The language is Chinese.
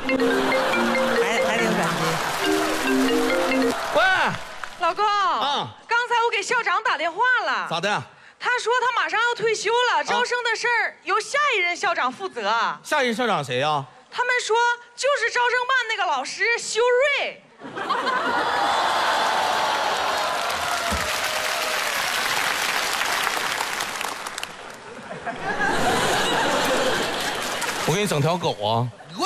还挺感激。 喂， 老公啊， 刚才我给校长打电话了， 咋的？ 他说他马上要退休了，招生的事儿由下一任校长负责。 下一任校长谁呀？ 他们说就是招生办那个老师修睿。 我给你整条狗啊！